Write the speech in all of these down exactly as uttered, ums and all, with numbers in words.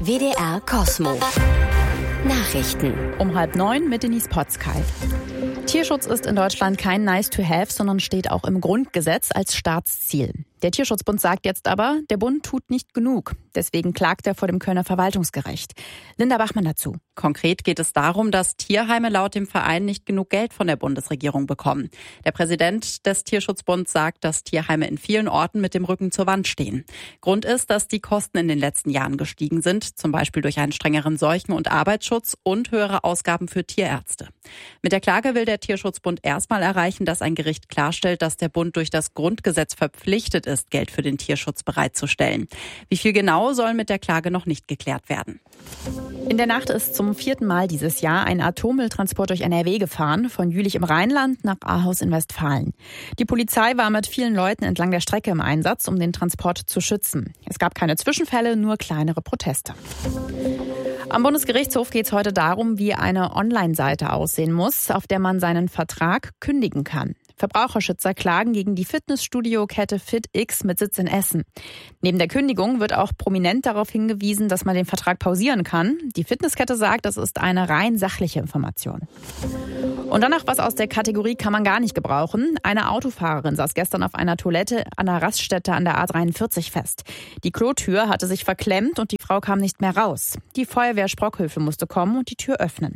W D R Kosmo. Nachrichten. Um halb neun mit Denise Potzkei. Tierschutz ist in Deutschland kein Nice-to-have, sondern steht auch im Grundgesetz als Staatsziel. Der Tierschutzbund sagt jetzt aber, der Bund tut nicht genug. Deswegen klagt er vor dem Kölner Verwaltungsgericht. Linda Bachmann dazu. Konkret geht es darum, dass Tierheime laut dem Verein nicht genug Geld von der Bundesregierung bekommen. Der Präsident des Tierschutzbunds sagt, dass Tierheime in vielen Orten mit dem Rücken zur Wand stehen. Grund ist, dass die Kosten in den letzten Jahren gestiegen sind, zum Beispiel durch einen strengeren Seuchen- und Arbeitsschutz und höhere Ausgaben für Tierärzte. Mit der Klage will der Tierschutzbund erstmal erreichen, dass ein Gericht klarstellt, dass der Bund durch das Grundgesetz verpflichtet ist, Geld für den Tierschutz bereitzustellen. Wie viel genau soll mit der Klage noch nicht geklärt werden. In der Nacht ist zum vierten Mal dieses Jahr ein Atommülltransport durch N R W gefahren, von Jülich im Rheinland nach Ahaus in Westfalen. Die Polizei war mit vielen Leuten entlang der Strecke im Einsatz, um den Transport zu schützen. Es gab keine Zwischenfälle, nur kleinere Proteste. Am Bundesgerichtshof geht es heute darum, wie eine Online-Seite aussehen muss, auf der man seinen Vertrag kündigen kann. Verbraucherschützer klagen gegen die Fitnessstudio-Kette FitX mit Sitz in Essen. Neben der Kündigung wird auch prominent darauf hingewiesen, dass man den Vertrag pausieren kann. Die Fitnesskette sagt, das ist eine rein sachliche Information. Und dann noch was aus der Kategorie kann man gar nicht gebrauchen. Eine Autofahrerin saß gestern auf einer Toilette an einer Raststätte an der A dreiundvierzig fest. Die Klotür hatte sich verklemmt und die Frau kam nicht mehr raus. Die Feuerwehr Sprockhöfe musste kommen und die Tür öffnen.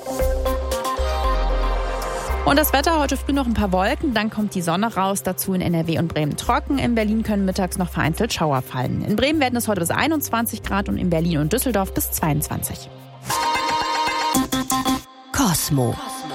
Und das Wetter, heute früh noch ein paar Wolken, dann kommt die Sonne raus, dazu in N R W und Bremen trocken. In Berlin können mittags noch vereinzelt Schauer fallen. In Bremen werden es heute bis einundzwanzig Grad und in Berlin und Düsseldorf bis zweiundzwanzig. Kosmo.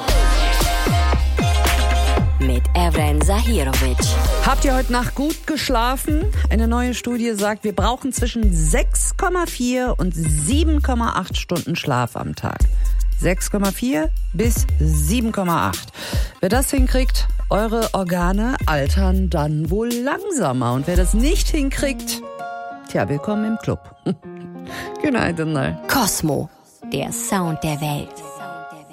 Mit Evren Zahirovic. Habt ihr heute Nacht gut geschlafen? Eine neue Studie sagt, wir brauchen zwischen sechs Komma vier und sieben Komma acht Stunden Schlaf am Tag. sechs Komma vier bis sieben Komma acht. Wer das hinkriegt, eure Organe altern dann wohl langsamer. Und wer das nicht hinkriegt, tja, willkommen im Club. Good night, good night. Kosmo, der Sound der Welt.